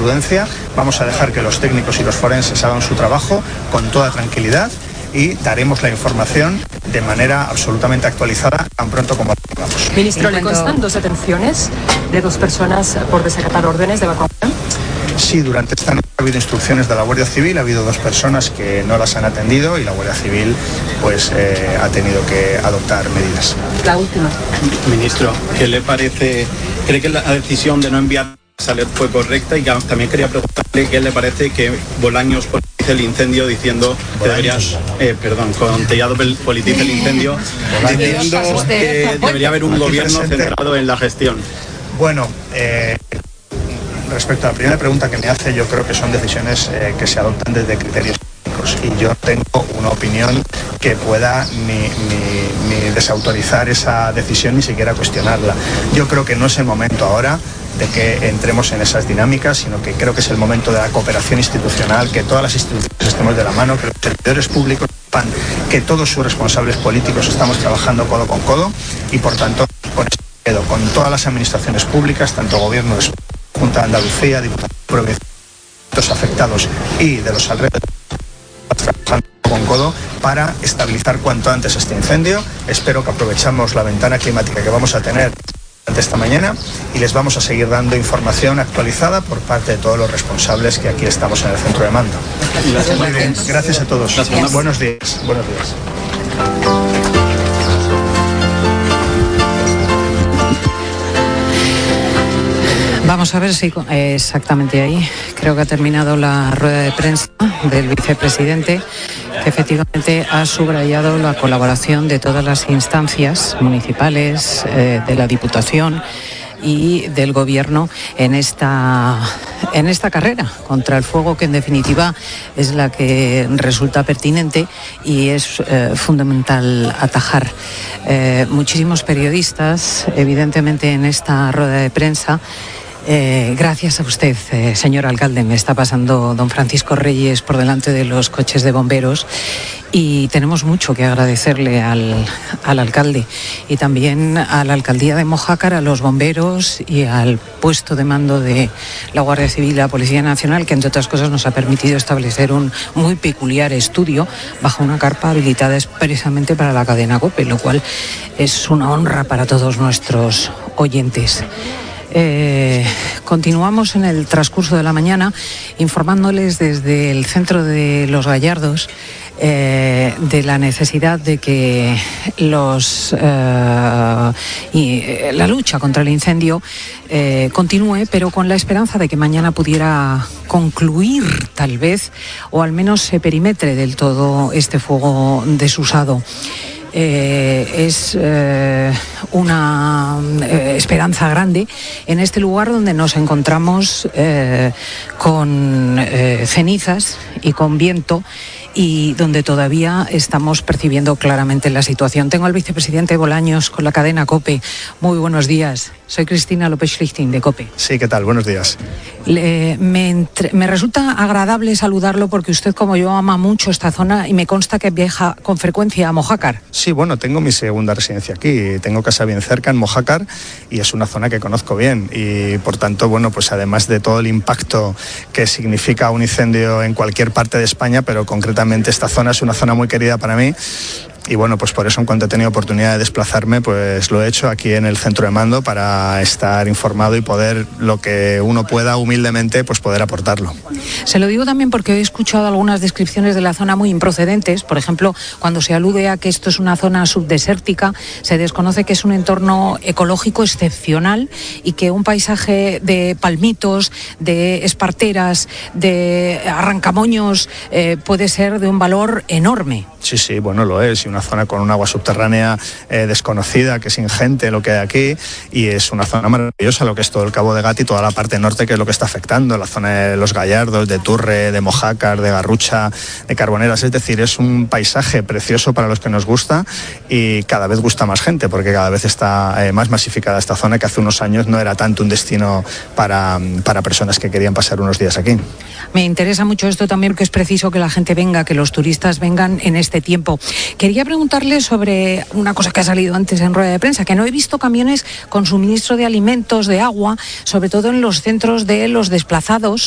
prudencia, vamos a dejar que los técnicos y los forenses hagan su trabajo con toda tranquilidad y daremos la información de manera absolutamente actualizada tan pronto como lo tengamos. Ministro, ¿le constan 2 detenciones de 2 personas por desacatar órdenes de evacuación? Sí, durante esta noche ha habido instrucciones de la Guardia Civil, ha habido 2 personas que no las han atendido y la Guardia Civil pues ha tenido que adoptar medidas. La última. Ministro, ¿qué le parece? ¿Cree que la decisión de no enviar a Saler fue correcta? Y también quería preguntarle qué le parece que Bolaños politice el incendio diciendo que debería, con Tellado politice el incendio diciendo que debería haber un gobierno centrado en la gestión. Bueno, respecto a la primera pregunta que me hace, yo creo que son decisiones que se adoptan desde criterios técnicos y yo tengo una opinión que pueda ni desautorizar esa decisión ni siquiera cuestionarla. Yo creo que no es el momento ahora de que entremos en esas dinámicas, sino que creo que es el momento de la cooperación institucional, que todas las instituciones estemos de la mano, que los servidores públicos sepan que todos sus responsables políticos estamos trabajando codo con codo y por tanto con todas las administraciones públicas, tanto gobierno de Junta de Andalucía, Diputación Provincial, los afectados y de los alrededores, trabajando con codo para estabilizar cuanto antes este incendio. Espero que aprovechamos la ventana climática que vamos a tener durante esta mañana y les vamos a seguir dando información actualizada por parte de todos los responsables que aquí estamos en el centro de mando. Muy bien, gracias a todos. Buenos días. Buenos días. Vamos a ver si exactamente ahí creo que ha terminado la rueda de prensa del vicepresidente, que efectivamente ha subrayado la colaboración de todas las instancias municipales, de la Diputación y del Gobierno en esta carrera contra el fuego, que en definitiva es la que resulta pertinente y es fundamental atajar. Muchísimos periodistas, evidentemente, en esta rueda de prensa. Gracias a usted, señor alcalde. Me está pasando don Francisco Reyes por delante de los coches de bomberos y tenemos mucho que agradecerle al alcalde y también a la alcaldía de Mojácar, a los bomberos y al puesto de mando de la Guardia Civil y la Policía Nacional, que entre otras cosas nos ha permitido establecer un muy peculiar estudio bajo una carpa habilitada expresamente para la cadena COPE, lo cual es una honra para todos nuestros oyentes. Continuamos en el transcurso de la mañana informándoles desde el centro de Los Gallardos de la necesidad de que la lucha contra el incendio continúe, pero con la esperanza de que mañana pudiera concluir, tal vez, o al menos se perimetre del todo este fuego desusado. Es una esperanza grande en este lugar donde nos encontramos con cenizas y con viento y donde todavía estamos percibiendo claramente la situación. Tengo al vicepresidente Bolaños con la cadena COPE. Muy buenos días. Soy Cristina López-Schlichting, de COPE. Sí, ¿qué tal? Buenos días. Me resulta agradable saludarlo porque usted, como yo, ama mucho esta zona y me consta que viaja con frecuencia a Mojácar. Sí, bueno, tengo mi segunda residencia aquí. Tengo casa bien cerca, en Mojácar, y es una zona que conozco bien. Y, por tanto, bueno, pues además de todo el impacto que significa un incendio en cualquier parte de España, pero concretamente esta zona es una zona muy querida para mí. Y bueno, pues por eso, en cuanto he tenido oportunidad de desplazarme, pues lo he hecho aquí en el centro de mando para estar informado y poder, lo que uno pueda humildemente, pues poder aportarlo. Se lo digo también porque he escuchado algunas descripciones de la zona muy improcedentes. Por ejemplo, cuando se alude a que esto es una zona subdesértica, se desconoce que es un entorno ecológico excepcional y que un paisaje de palmitos, de esparteras, de arrancamoños puede ser de un valor enorme. Sí, bueno, lo es. Y una zona con un agua subterránea desconocida, que es ingente lo que hay aquí, y es una zona maravillosa, lo que es todo el Cabo de Gata y toda la parte norte, que es lo que está afectando, la zona de Los Gallardos, de Turre, de Mojácar, de Garrucha, de Carboneras. Es decir, es un paisaje precioso para los que nos gusta y cada vez gusta más gente, porque cada vez está más masificada esta zona, que hace unos años no era tanto un destino para personas que querían pasar unos días aquí. Me interesa mucho esto también porque es preciso que la gente venga, que los turistas vengan en este tiempo. Quería preguntarle sobre una cosa que ha salido antes en rueda de prensa, que no he visto camiones con suministro de alimentos, de agua, sobre todo en los centros de los desplazados